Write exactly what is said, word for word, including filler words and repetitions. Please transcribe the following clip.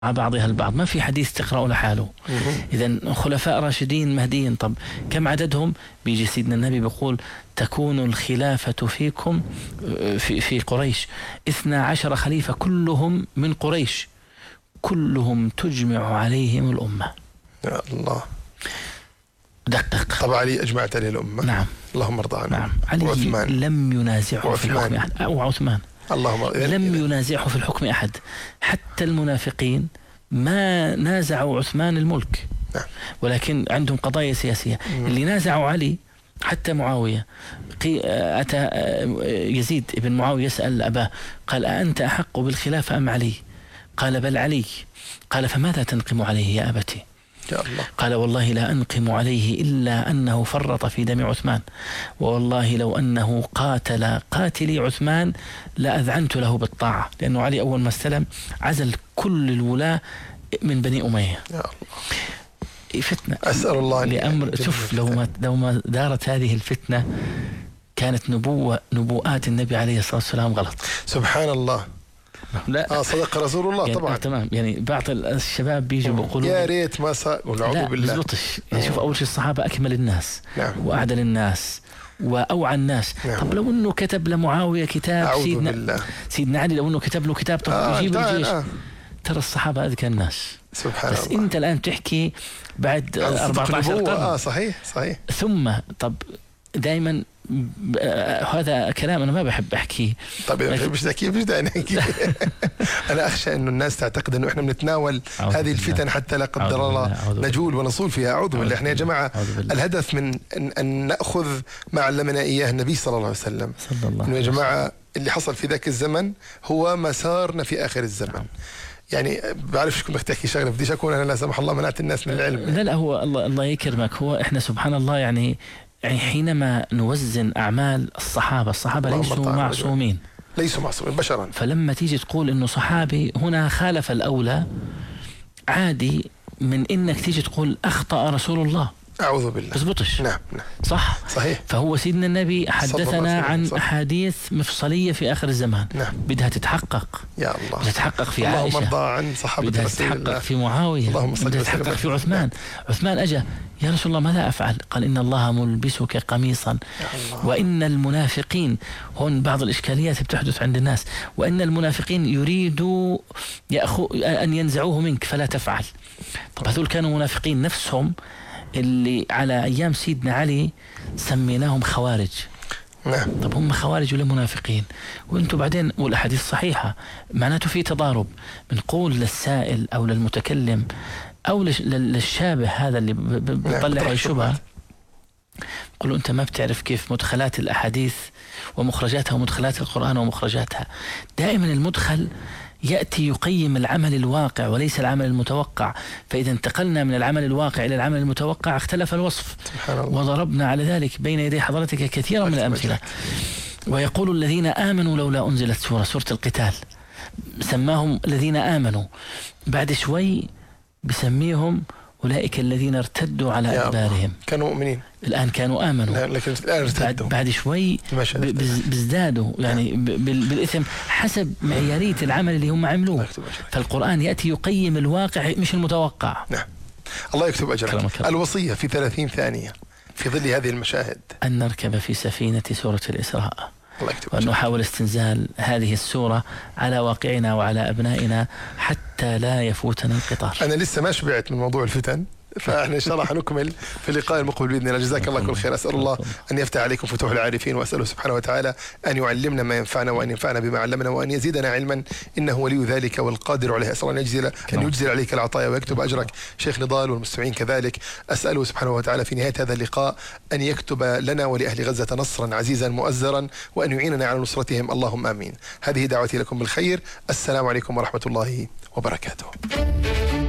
بعضها البعض، ما في حديث تقرأه لحاله. إذا خلفاء راشدين مهديين، طب كم عددهم؟ بيجي سيدنا النبي بيقول تكون الخلافة فيكم في, في قريش اثنا عشر خليفة كلهم من قريش، كلهم تجمع عليهم الأمة. يا الله، دقق. طبعا علي أجمعت عليه الأمة. نعم، اللهم ارضى عنه. نعم، علي وعثمان لم ينازعه في الحكم أحد، أو عثمان اللهم لم ينازعه في الحكم أحد، حتى المنافقين ما نازعوا عثمان الملك. نعم. ولكن عندهم قضايا سياسية. مم. اللي نازعوا علي حتى معاوية، أتى يزيد بن معاوية يسأل أباه قال أأنت أحق بالخلافة أم علي؟ قال بل علي. قال فماذا تنقم عليه يا أبتي؟ يا الله. قال والله لا أنقم عليه إلا أنه فرط في دم عثمان، والله لو أنه قاتل قاتلي عثمان لأذعنت له بالطاعة، لأنه علي أول ما استلم عزل كل الولاة من بني أمية. يا الله. فتنة أسأل الله لأمر. شوف لو ما لو ما دارت هذه الفتنة كانت نبوة نبوءات النبي عليه الصلاة والسلام غلط. سبحان الله. لا آه صدق رسول الله. يعني طبعا تمام. يعني بعض الشباب بيجوا بيقولوا يا ريت ما صار، والعوذ بالله. لا يعني شوف أول شيء الصحابة أكمل الناس. نعم. وأعدل الناس وأوعى الناس. نعم. طب لو إنه كتب لمعاوية كتاب سيدنا بالله. سيدنا علي لو إنه كتب له كتاب طب آه يجيب الجيش. آه. ترى الصحابة أذكى الناس. سبحان بس الله. أنت الآن تحكي بعد أربعة عشر قرن. آه صحيح صحيح. ثم طب دائما هذا كلام أنا ما بحب أحكيه. طيب مش تحكي مش داعي نحكي. أنا أخشى إنه الناس تعتقد إنه إحنا بنتناول هذه الفتن حتى لا قدر الله نجول ونصول فيها. أعوذ بالله. إحنا يا جماعة الهدف من أن, أن نأخذ ما علمنا إياه النبي صلى الله عليه وسلم. إنه يا جماعة اللي حصل في ذاك الزمن هو مسارنا في آخر الزمن. يعني بعرف شو كنت بحكي شغله بديش أكون أنا لا سمح الله منعت الناس من العلم. لا لا هو الله الله يكرمك. هو إحنا سبحان الله يعني يعني حينما نوزن أعمال الصحابة، الصحابة ليسوا معصومين، ليسوا معصومين بشرا. فلما تيجي تقول إنه صحابي هنا خالف الأولى، عادي من إنك تيجي تقول أخطأ رسول الله. أعوذ بالله. بزبطش. نعم نعم. صح. صحيح. فهو سيدنا النبي حدثنا عن صح. أحاديث مفصلية في آخر الزمان. نعم. بدها تتحقق. يا الله. بدها تتحقق في اللهم عائشة. ارضى عن صحابة بدها رسول الله. تتحقق في معاوية. اللهم صل بدها تتحقق في عثمان. عثمان أجا يا رسول الله ماذا أفعل؟ قال إن الله ملبسك قميصا وإن المنافقين، هون بعض الإشكاليات بتحدث عند الناس، وإن المنافقين يريدوا يأخو أن ينزعوه منك فلا تفعل. طب هذول كانوا منافقين نفسهم اللي على أيام سيدنا علي سميناهم خوارج. نعم. طب هم خوارج ولا منافقين؟ وانتم بعدين، والأحاديث صحيحة، معناته في تضارب. بنقول للسائل أو للمتكلم أو للشابه هذا اللي بيطلع أي شبهة، قلوا أنت ما بتعرف كيف مدخلات الأحاديث ومخرجاتها ومدخلات القرآن ومخرجاتها. دائما المدخل يأتي يقيم العمل الواقع وليس العمل المتوقع، فإذا انتقلنا من العمل الواقع إلى العمل المتوقع اختلف الوصف. سبحان الله. وضربنا على ذلك بين يدي حضرتك كثيرا من الأمثلة. ويقول الذين آمنوا لولا أنزلت سورة سورة القتال، سماهم الذين آمنوا، بعد شوي بسميهم أولئك الذين ارتدوا على أدبارهم. كانوا مؤمنين الآن كانوا آمنوا. لا لكن الآن ارتدوا. بعد شوي بزدادوا يعني بالإثم حسب معيارية العمل اللي هم عملوه. فالقرآن يأتي يقيم الواقع مش المتوقع. نعم. الله يكتب أجرك. الوصية في ثلاثين ثانية في ظل هذه المشاهد أن نركب في سفينة سورة الإسراء، وأن نحاول استنزال هذه السورة على واقعنا وعلى أبنائنا حتى لا يفوتنا القطار. أنا لسه ما شبعت من موضوع الفتن، فاحنا ان شاء الله حنكمل في اللقاء المقبل باذن الله. جزاك الله كل خير. اسال الله ان يفتح عليكم فتوح العارفين، واساله سبحانه وتعالى ان يعلمنا ما ينفعنا وان ينفعنا بما علمنا وان يزيدنا علما انه ولي ذلك والقادر عليه. اسال الله ان يجزل ان يجزل عليك العطايا ويكتب اجرك شيخ نضال والمستمعين كذلك. اساله سبحانه وتعالى في نهايه هذا اللقاء ان يكتب لنا ولاهل غزه نصرا عزيزا مؤزرا وان يعيننا على نصرتهم. اللهم امين. هذه دعوتي لكم بالخير. السلام عليكم ورحمه الله وبركاته.